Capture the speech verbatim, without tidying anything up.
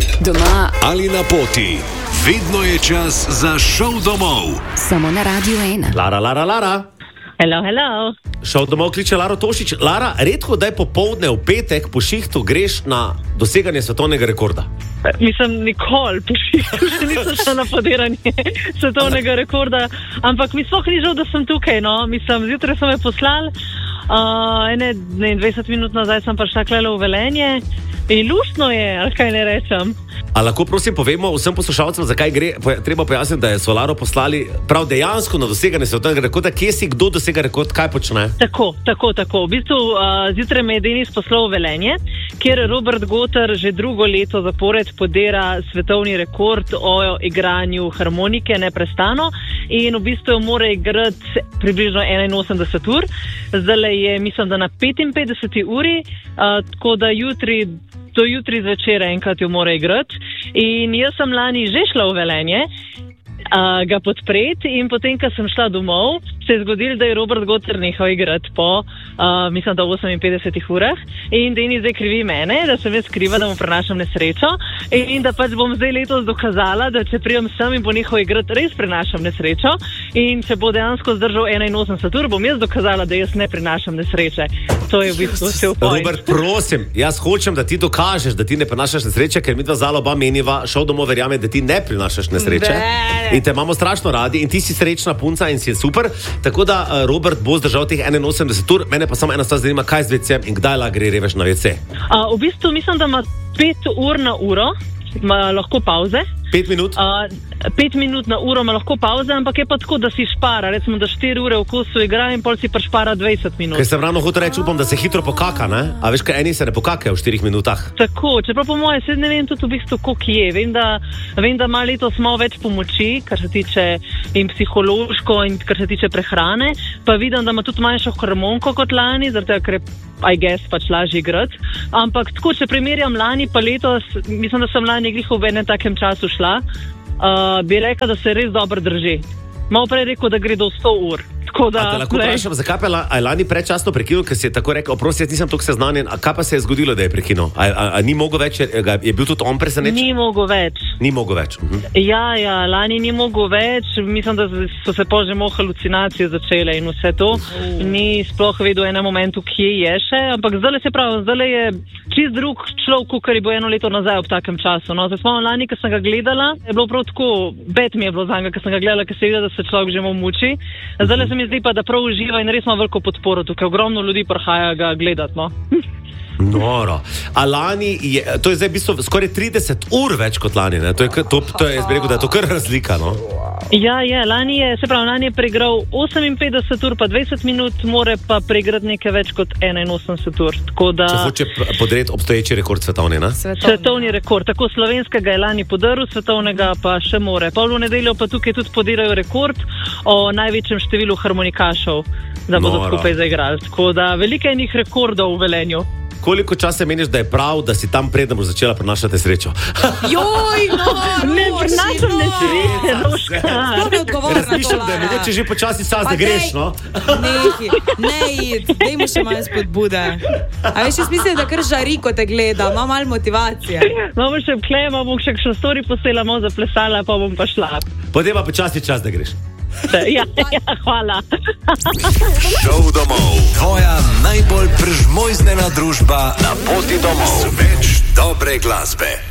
Doma ali na poti. Vedno je čas za šov domov. Samo na Radiu ena. Lara, Lara, Lara. Hello, hello. Šov domov kliče Laro Tošič. Lara, redko daj popoldne v petek po šihtu greš na doseganje svetovnega rekorda. Mislim, nikoli po šihtu še nisem šla na podiranje svetovnega rekorda, ampak mi sploh ni žal, da sem tukaj, no. Mislim, zjutraj so me poslali, uh, ene dvajset minut nazaj sem prišla klele v Velenje in luštno je, ali kaj ne rečem. A lahko prosim povemo vsem poslušalcem, zakaj gre? Treba pojasniti, da je Solaro poslali prav dejansko na doseganje svetovnega rekorda. Kje si, kdo dosega rekord, kaj počne? Tako, tako, tako. V bistvu uh, zjutraj me je Denis poslal v Velenje, kjer Robert Goter že drugo leto zapored podira svetovni rekord o igranju harmonike neprestano in v bistvu mora igrati približno enainosemdeset ur. Zdaj je, mislim, da na petinpetdeseti uri, uh, tako da jutri do jutri zvečer enkrat jo mora igrati. In jaz sem lani že šla v Velenje uh, ga podpreti in potem, ko sem šla domov, se je zgodilo, da je Robert Goter nehal igrati po, uh, mislim, da oseminpetdesetih urah in Denis zdaj krivi mene, da sem jaz kriva, da mu prenašam nesrečo in da pač bom zdaj letos dokazala, da če prijem sem in bo nehal igrati, res prenašam nesrečo in če bo dejansko zdržal enainosemdeset ur, bom jaz dokazala, da jaz ne prenašam nesreče. To je v bistvu vse v point. Robert, prosim, jaz hočem, da ti dokažeš, da ti ne prenašaš nesreče, ker midva zala oba meniva, šel domov verjame, da ti ne prenašaš nesreče. Ne. In te imamo strašno radi in ti si srečna punca in si je super. Tako da uh, Robert bo zdržal teh enainosemdeset ur, mene pa samo ena stvar zanima, kaj z vecem in kdaj la gre revež na vece. Uh, v bistvu mislim, da ima pet ur na uro, ima lahko pauze. Pet minut? Uh, pet minut na uro ima lahko pauze, ampak je pa tako, da si špara, recimo, da štiri ure v kosu igra in pol si pa špara dvajset minut. Ker sem ravno hotel reči, upam, da se hitro pokaka, ne? A veš, kaj eni se ne pokakajo v štirih minutah. Tako, čeprav po moje, sedaj ne vem tudi v bistvu, koliko je. Vem, da, vem, da ima letos malo več pomoči, kar se tiče in psihološko in kar se tiče prehrane, pa vidim, da ima tudi manjšo hormonko kot lani, zato ker je, I guess, pač lažje igrati. Ampak tako, če primerjam lani pa letos, mislim, da sem lani glih v enem takem času šla, uh, bi rekla, da se res dobro drži. Malo prej rekel, da gre do sto ur. Tako da, a te lahko vprašam, zakaj pa je lani predčasno prekinil, ker si je tako rekel, oprosti, jaz nisem toliko seznanjen, a kaj pa se je zgodilo, da je prekinil? A, a, a ni mogel več, je, je bil tudi on presenečen? Ni mogel več. Ni mogel več. Uh-huh. Ja, ja, lani ni mogel več, mislim, da so se pa že malo halucinacije začele in vse to. Uh. Ni sploh vedel v enem momentu, kje je še, ampak zdaj se pravi, zdaj je čist drug človek, kar je bil eno leto nazaj ob takem času. No, zdaj smo lani, ko sem ga gledala, je bilo prav tako, bed mi je bilo za njega, ko sem ga gledala, ker se vidi, da se človek že malo muči. Zdaj uh-huh. se mi zdi pa, da prav uživa in res ima veliko podporo tukaj. Ogromno ljudi prihaja ga gledati, no. Noro. A lani je, to je zdaj v bistvu skoraj trideset ur več kot lani, ne? To je, to, to je, jaz bi rekel, da je to kar razlika, no? Ja, ja, lani je, se pravi, lani je preigral oseminpetdeset ur pa dvajset minut, more pa preigrati nekaj več kot enainosemdeset ur. Tako da... Če hoče podreti obstoječi rekord svetovni, ne? Svetovni. Svetovni rekord. Tako slovenskega je lani podaril, svetovnega pa še more. Pol v nedeljo pa tukaj tudi podirajo rekord o največjem številu harmonikašov, da bodo Noro. Skupaj zaigrali. Tako da velika je njih rekordov v Velenju. Koliko časa meniš, da je prav, da si tam preden boš začela prenašati srečo? Joj, no, Ne prenašam nesreče, Roška. Razmišljam, da je mogoče že počasi čas, da greš, no? Nehi, ne id, dejmo še malo spodbude. A veš, jaz mislim, da kar žari, ko te gleda, ima malo motivacije. Imamo še klema, bom še kakšno story posela, malo zaplesala, pa bom pa šla. Potem pa počasi čas, da greš. Ja, ja, hvala. Šov domov. Tvoja najbolj prežmojznena družba na poti domov. Več dobre glasbe.